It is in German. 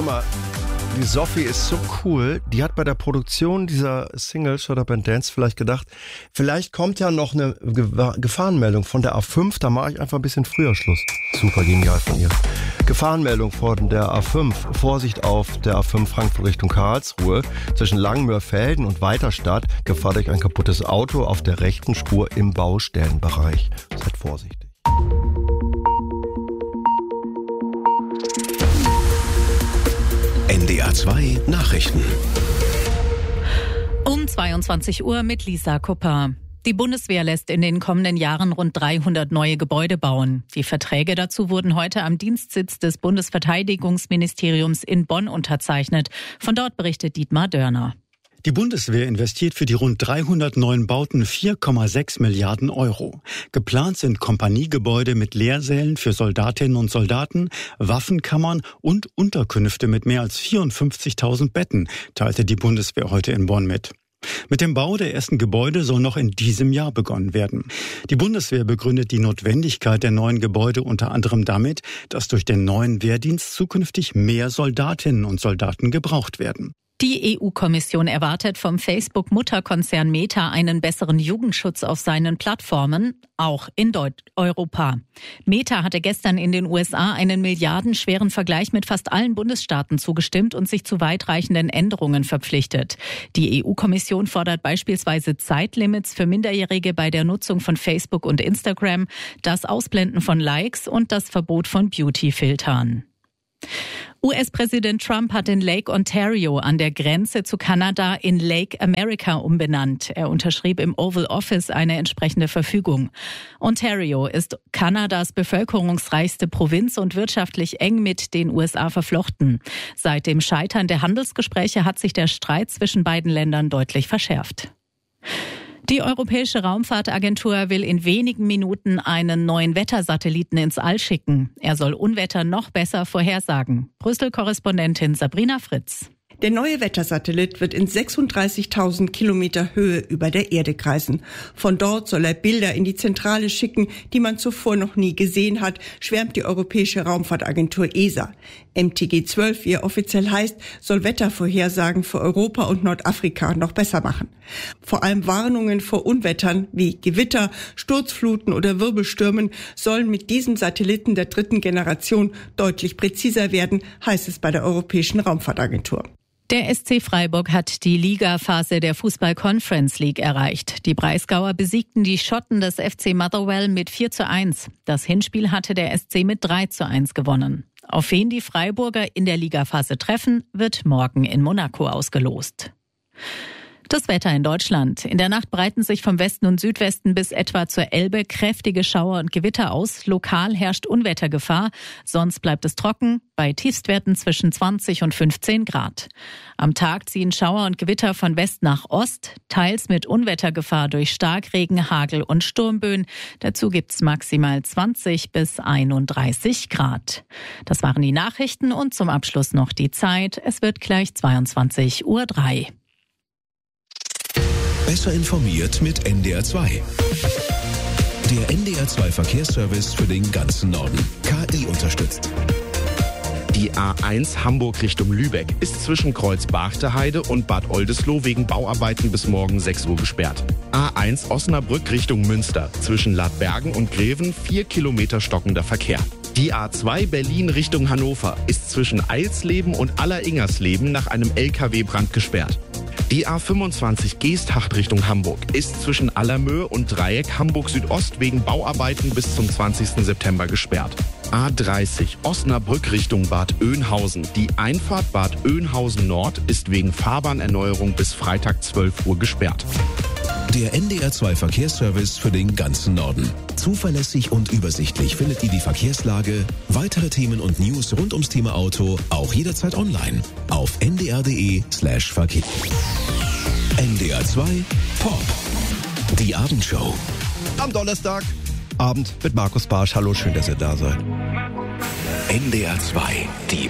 Hör mal, die Sophie ist so cool. Die hat bei der Produktion dieser Single Shut Up and Dance vielleicht gedacht, vielleicht kommt ja noch eine Gefahrenmeldung von der A5, da mache ich einfach ein bisschen früher Schluss. Super genial von ihr. Gefahrenmeldung von der A5. Vorsicht auf der A5 Frankfurt Richtung Karlsruhe. Zwischen Langmörfelden und Weiterstadt gefahrt euch ein kaputtes Auto auf der rechten Spur im Baustellenbereich. Seid vorsichtig. NDR 2 Nachrichten. Um 22 Uhr mit Lisa Kupper. Die Bundeswehr lässt in den kommenden Jahren rund 300 neue Gebäude bauen. Die Verträge dazu wurden heute am Dienstsitz des Bundesverteidigungsministeriums in Bonn unterzeichnet. Von dort berichtet Dietmar Dörner. Die Bundeswehr investiert für die rund 300 neuen Bauten 4,6 Milliarden Euro. Geplant sind Kompaniegebäude mit Lehrsälen für Soldatinnen und Soldaten, Waffenkammern und Unterkünfte mit mehr als 54.000 Betten, teilte die Bundeswehr heute in Bonn mit. Mit dem Bau der ersten Gebäude soll noch in diesem Jahr begonnen werden. Die Bundeswehr begründet die Notwendigkeit der neuen Gebäude unter anderem damit, dass durch den neuen Wehrdienst zukünftig mehr Soldatinnen und Soldaten gebraucht werden. Die EU-Kommission erwartet vom Facebook-Mutterkonzern Meta einen besseren Jugendschutz auf seinen Plattformen, auch in Europa. Meta hatte gestern in den USA einen milliardenschweren Vergleich mit fast allen Bundesstaaten zugestimmt und sich zu weitreichenden Änderungen verpflichtet. Die EU-Kommission fordert beispielsweise Zeitlimits für Minderjährige bei der Nutzung von Facebook und Instagram, das Ausblenden von Likes und das Verbot von Beauty-Filtern. US-Präsident Trump hat den Lake Ontario an der Grenze zu Kanada in Lake America umbenannt. Er unterschrieb im Oval Office eine entsprechende Verfügung. Ontario ist Kanadas bevölkerungsreichste Provinz und wirtschaftlich eng mit den USA verflochten. Seit dem Scheitern der Handelsgespräche hat sich der Streit zwischen beiden Ländern deutlich verschärft. Die Europäische Raumfahrtagentur will in wenigen Minuten einen neuen Wettersatelliten ins All schicken. Er soll Unwetter noch besser vorhersagen. Brüssel-Korrespondentin Sabrina Fritz. Der neue Wettersatellit wird in 36.000 Kilometer Höhe über der Erde kreisen. Von dort soll er Bilder in die Zentrale schicken, die man zuvor noch nie gesehen hat, schwärmt die Europäische Raumfahrtagentur ESA. MTG 12, wie er offiziell heißt, soll Wettervorhersagen für Europa und Nordafrika noch besser machen. Vor allem Warnungen vor Unwettern wie Gewitter, Sturzfluten oder Wirbelstürmen sollen mit diesem Satelliten der dritten Generation deutlich präziser werden, heißt es bei der Europäischen Raumfahrtagentur. Der SC Freiburg hat die Ligaphase der Fußball-Conference League erreicht. Die Breisgauer besiegten die Schotten des FC Motherwell mit 4:1. Das Hinspiel hatte der SC mit 3:1 gewonnen. Auf wen die Freiburger in der Ligaphase treffen, wird morgen in Monaco ausgelost. Das Wetter in Deutschland. In der Nacht breiten sich vom Westen und Südwesten bis etwa zur Elbe kräftige Schauer und Gewitter aus. Lokal herrscht Unwettergefahr. Sonst bleibt es trocken, bei Tiefstwerten zwischen 20 und 15 Grad. Am Tag ziehen Schauer und Gewitter von West nach Ost, teils mit Unwettergefahr durch Starkregen, Hagel und Sturmböen. Dazu gibt's maximal 20 bis 31 Grad. Das waren die Nachrichten und zum Abschluss noch die Zeit. Es wird gleich 22:03 Uhr. Besser informiert mit NDR 2. Der NDR 2 Verkehrsservice für den ganzen Norden. KI unterstützt. Die A1 Hamburg Richtung Lübeck ist zwischen Kreuz-Barchte-Heide und Bad Oldesloe wegen Bauarbeiten bis morgen 6 Uhr gesperrt. A1 Osnabrück Richtung Münster zwischen Ladbergen und Greven 4 Kilometer stockender Verkehr. Die A2 Berlin Richtung Hannover ist zwischen Eilsleben und Alleringersleben nach einem LKW-Brand gesperrt. Die A25 Geesthacht Richtung Hamburg ist zwischen Allermöhe und Dreieck Hamburg Südost wegen Bauarbeiten bis zum 20. September gesperrt. A30 Osnabrück Richtung Bad Oeynhausen. Die Einfahrt Bad Oeynhausen Nord ist wegen Fahrbahnerneuerung bis Freitag 12 Uhr gesperrt. Der NDR 2 Verkehrsservice für den ganzen Norden. Zuverlässig und übersichtlich findet ihr die Verkehrslage, weitere Themen und News rund ums Thema Auto auch jederzeit online auf ndr.de/Verkehr. NDR 2 Pop. Die Abendshow. Am Donnerstagabend mit Markus Barsch. Hallo, schön, dass ihr da seid. NDR 2, die